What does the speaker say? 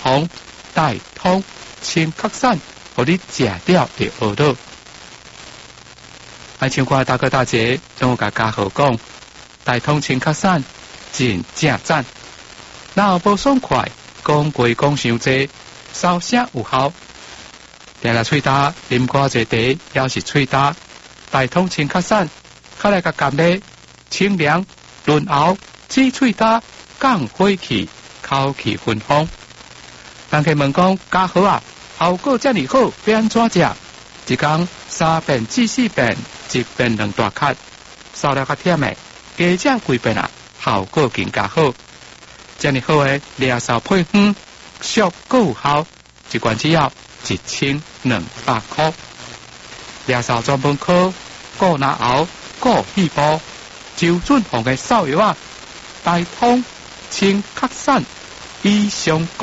防大通清咳散，互你食了会好落。爱像我大哥大姐，总有甲家豪讲，大通清咳散真正赞。若无爽快，讲过讲伤济，烧声有效。定来喙焦，啉寡济茶，也是喙焦。大通清咳散，较来甲甘咧，清凉润喉，止喙焦，降火气，口气芬芳。人客问讲，家好啊，效果遮尔好，要安怎食？一天3遍至4遍，一遍2大咳，烧了较忝的，加食几遍啊，效果更加好。遮尔好的掠烧配方，俗够有效，一罐只要1200块。掠烧专门科顾拿喉、顾肺部、周润红的扫药啊，大通清咳散，以上。